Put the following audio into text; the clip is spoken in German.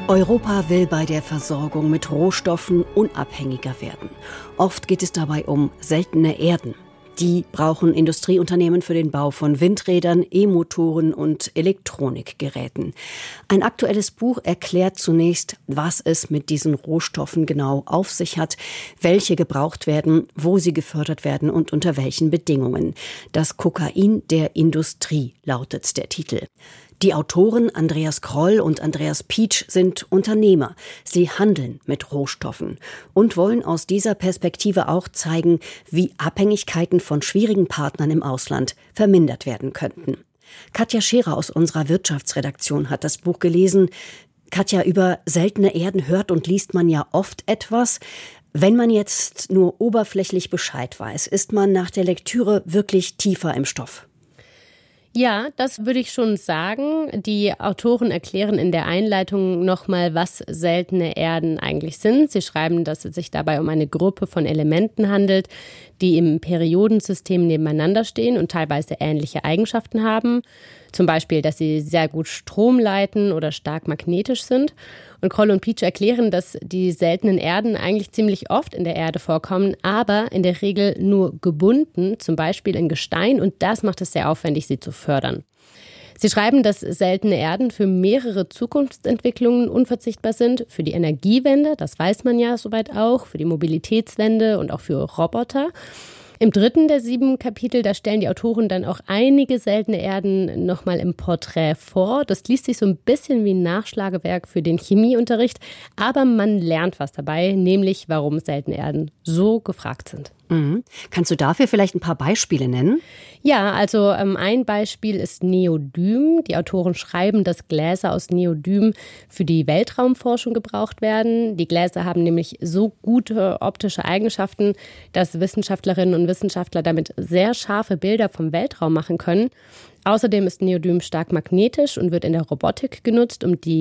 Europa will bei der Versorgung mit Rohstoffen unabhängiger werden. Oft geht es dabei um seltene Erden. Die brauchen Industrieunternehmen für den Bau von Windrädern, E-Motoren und Elektronikgeräten. Ein aktuelles Buch erklärt zunächst, was es mit diesen Rohstoffen genau auf sich hat, welche gebraucht werden, wo sie gefördert werden und unter welchen Bedingungen. Das Kokain der Industrie lautet der Titel. Die Autoren Andreas Kroll und Andreas Pietsch sind Unternehmer. Sie handeln mit Rohstoffen und wollen aus dieser Perspektive auch zeigen, wie Abhängigkeiten von schwierigen Partnern im Ausland vermindert werden könnten. Katja Scherer aus unserer Wirtschaftsredaktion hat das Buch gelesen. Katja, über seltene Erden hört und liest man ja oft etwas. Wenn man jetzt nur oberflächlich Bescheid weiß, ist man nach der Lektüre wirklich tiefer im Stoff? Ja, das würde ich schon sagen. Die Autoren erklären in der Einleitung nochmal, was seltene Erden eigentlich sind. Sie schreiben, dass es sich dabei um eine Gruppe von Elementen handelt, die im Periodensystem nebeneinander stehen und teilweise ähnliche Eigenschaften haben. Zum Beispiel, dass sie sehr gut Strom leiten oder stark magnetisch sind. Und Kroll und Pietsch erklären, dass die seltenen Erden eigentlich ziemlich oft in der Erde vorkommen, aber in der Regel nur gebunden, zum Beispiel in Gestein. Und das macht es sehr aufwendig, sie zu fördern. Sie schreiben, dass seltene Erden für mehrere Zukunftsentwicklungen unverzichtbar sind. Für die Energiewende, das weiß man ja soweit auch, für die Mobilitätswende und auch für Roboter. Im 3. der 7 Kapitel, da stellen die Autoren dann auch einige seltene Erden nochmal im Porträt vor. Das liest sich so ein bisschen wie ein Nachschlagewerk für den Chemieunterricht, aber man lernt was dabei, nämlich warum seltene Erden so gefragt sind. Mhm. Kannst du dafür vielleicht ein paar Beispiele nennen? Ja, also ein Beispiel ist Neodym. Die Autoren schreiben, dass Gläser aus Neodym für die Weltraumforschung gebraucht werden. Die Gläser haben nämlich so gute optische Eigenschaften, dass Wissenschaftlerinnen und Wissenschaftler damit sehr scharfe Bilder vom Weltraum machen können. Außerdem ist Neodym stark magnetisch und wird in der Robotik genutzt, um die